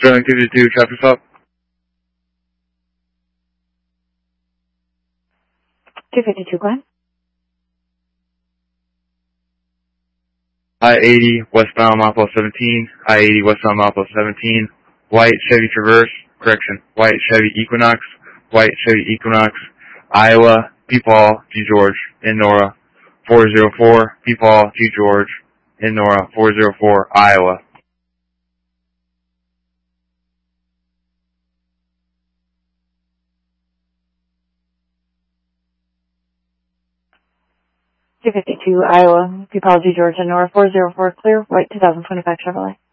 Sterling 222, traffic stop. 252, go ahead. I-80, westbound Maples 17, I-80, westbound Maples 17, white Chevy Traverse, white Chevy Equinox, Iowa, Peepaw, G. George, in Nora, 404, Peepaw, G. George, in Nora, 404, Iowa. Iowa, Peepaw, G. George, and Nora, 404, clear, white 2025 Chevrolet.